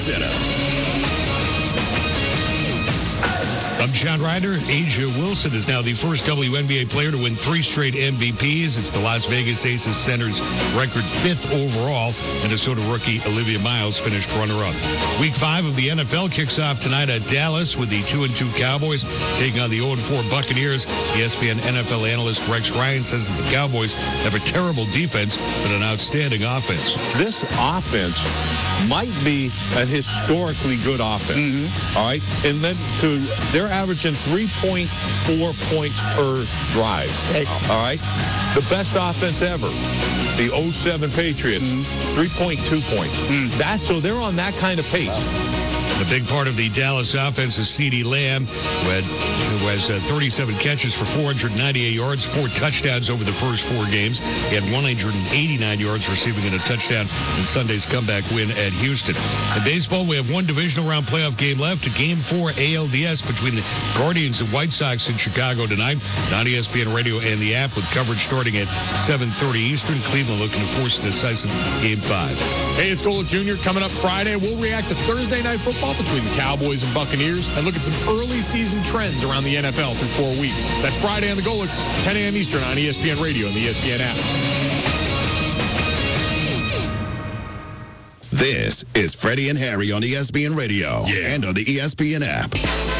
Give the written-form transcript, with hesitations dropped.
Center. I'm John Ryder. Asia Wilson is now the first WNBA player to win 3 straight MVPs. It's the Las Vegas Aces center's record 5th overall. Minnesota rookie Olivia Miles finished runner-up. Week 5 of the NFL kicks off tonight at Dallas with the 2-2 Cowboys taking on the 0-4 Buccaneers. ESPN NFL analyst Rex Ryan says that the Cowboys have a terrible defense but an outstanding offense. This offense might be a historically good offense. All right? And then they're averaging 3.4 points per drive. All right? The best offense ever. The 07 Patriots, 3.2 points. So they're on that kind of pace. The big part of the Dallas offense is CeeDee Lamb, who has 37 catches for 498 yards, 4 touchdowns over the first 4 games. He had 189 yards receiving in a touchdown in Sunday's comeback win at Houston. In baseball, we have one divisional round playoff game left, a Game 4 ALDS between the Guardians and White Sox in Chicago tonight. On ESPN Radio and the app with coverage starting at 7:30 Eastern. Cleveland looking to force a decisive Game 5. Hey, it's Golic Jr. coming up Friday. We'll react to Thursday Night Football between the Cowboys and Buccaneers and look at some early season trends around the NFL through 4 weeks. That's Friday on the Golics, 10 a.m. Eastern on ESPN Radio and the ESPN app. This is Freddie and Harry on ESPN Radio and on the ESPN app.